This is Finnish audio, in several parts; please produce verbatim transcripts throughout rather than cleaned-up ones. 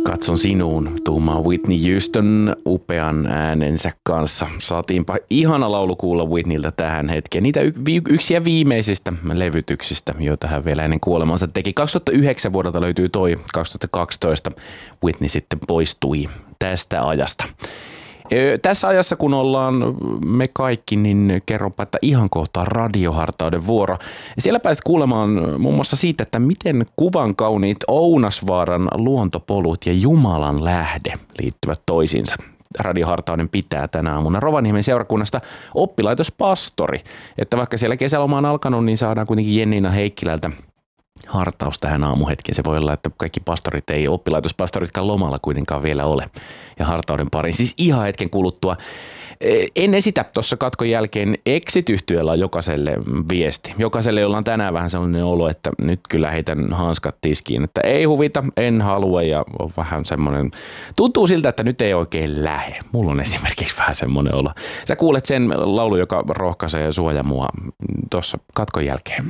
Katson sinuun, tuumaa Whitney Houston upean äänensä kanssa. Saatiinpa ihana laulu kuulla Whitneyltä tähän hetkeen. Niitä y- yksi ja viimeisistä levytyksistä, joita hän vielä ennen kuolemansa teki. kaksituhattayhdeksän vuodelta löytyy toi, kaksituhattakaksitoista Whitney sitten poistui tästä ajasta. Tässä ajassa, kun ollaan me kaikki, niin kerronpa, että ihan kohta radiohartauden vuoro. Siellä pääset kuulemaan muun muassa siitä, että miten kuvan kauniit Ounasvaaran luontopolut ja Jumalan lähde liittyvät toisiinsa. Radiohartauden pitää tänä aamuna Rovaniemen seurakunnasta oppilaitospastori. Että vaikka siellä kesäloma on alkanut, niin saadaan kuitenkin Jenniina Heikkilältä hartaus tähän aamuhetkeen. Se voi olla, että kaikki pastorit ei oppilaitospastoritkaan lomalla kuitenkaan vielä ole. Ja hartauden pariin siis ihan hetken kuluttua. En esitä tuossa katkon jälkeen Exit-yhtiöllä on jokaiselle viesti. Jokaiselle, jolla on tänään vähän sellainen olo, että nyt kyllä heitän hanskat tiskiin. Että ei huvita, en halua ja on vähän semmoinen, tuntuu siltä, että nyt ei oikein lähe. Mulla on esimerkiksi vähän semmoinen olo. Sä kuulet sen laulu, joka rohkaisee sua ja mua tuossa katkon jälkeen.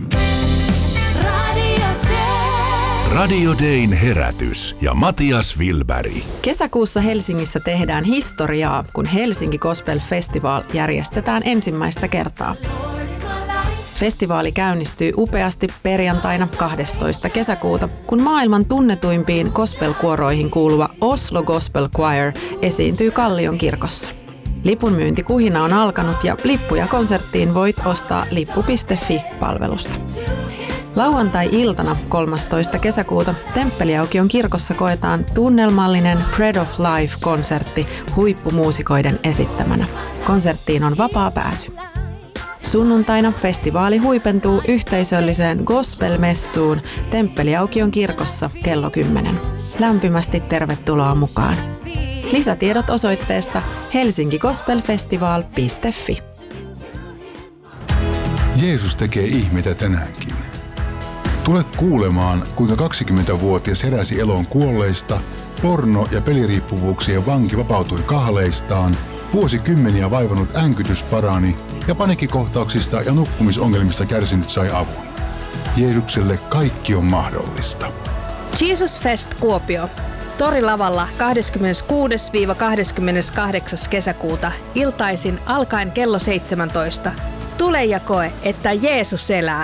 Radio Dayn herätys ja Matias Wilberg. Kesäkuussa Helsingissä tehdään historiaa, kun Helsinki Gospel Festival järjestetään ensimmäistä kertaa. Festivaali käynnistyy upeasti perjantaina kahdestoista kesäkuuta, kun maailman tunnetuimpiin gospel-kuoroihin kuuluva Oslo Gospel Choir esiintyy Kallion kirkossa. Lipunmyyntikuhina on alkanut ja lippuja konserttiin voit ostaa lippu piste fi-palvelusta. Lauantai-iltana kolmastoista kesäkuuta Temppeliaukion kirkossa koetaan tunnelmallinen Bread of Life-konsertti huippumuusikoiden esittämänä. Konserttiin on vapaa pääsy. Sunnuntaina festivaali huipentuu yhteisölliseen gospel-messuun Temppeliaukion kirkossa kello kymmenen. Lämpimästi tervetuloa mukaan. Lisätiedot osoitteesta helsinki gospel festival piste fi. Jeesus tekee ihmeitä tänäänkin. Tule kuulemaan, kuinka kaksikymmentävuotias heräsi eloon kuolleista, porno- ja peliriippuvuuksien vanki vapautui kahleistaan, vuosikymmeniä vaivannut änkytys parani ja paniikkikohtauksista ja nukkumisongelmista kärsinyt sai avun. Jeesukselle kaikki on mahdollista. Jesus Fest Kuopio. Torilavalla kahdeskymmeneskuudes kahdeskymmeneskahdeksas kesäkuuta iltaisin alkaen kello seitsemäntoista. Tule ja koe, että Jeesus elää.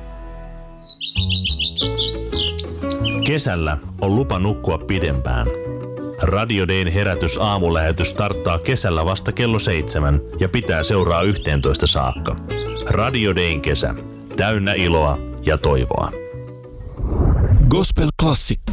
Kesällä on lupa nukkua pidempään. Radio Dayn herätys aamulähetys starttaa kesällä vasta kello seitsemän ja pitää seuraa yhteentoista saakka. Radio Dayn kesä. Täynnä iloa ja toivoa. Gospel-klassikko.